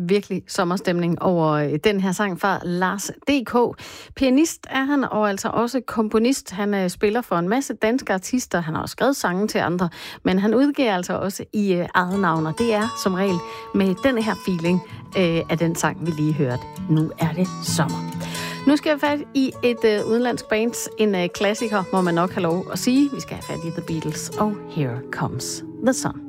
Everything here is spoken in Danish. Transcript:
virkelig sommerstemning over den her sang fra Lars D.K. Pianist er han, og altså også komponist. Han spiller for en masse danske artister. Han har også skrevet sange til andre, men han udgiver altså også i eget navn, og det er som regel med den her feeling af den sang, vi lige hørte. Nu er det sommer. Nu skal jeg have fat i et udenlandsk band. En klassiker, må man nok have lov at sige. Vi skal have fat i The Beatles, og Here Comes the Sun.